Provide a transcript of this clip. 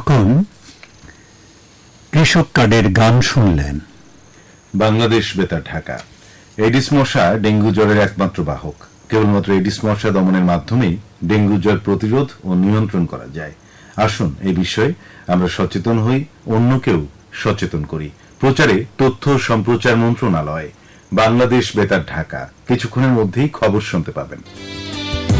এতক্ষণ কৃষক কার্ডের গান শুনলেন। বাংলাদেশ বেতার ঢাকা। এডিস মশা ডেঙ্গু জ্বরের একমাত্র বাহক। কেবলমাত্র এডিস মশা দমনের মাধ্যমেই ডেঙ্গু জ্বর প্রতিরোধ ও নিয়ন্ত্রণ করা যায়। আসুন এই বিষয়ে আমরা সচেতন হই, অন্যকেও সচেতন করি। প্রচারে তথ্য সম্প্রচার মন্ত্রণালয়, বাংলাদেশ বেতার ঢাকা। কিছুক্ষণের মধ্যেই খবর শুনতে পাবেন।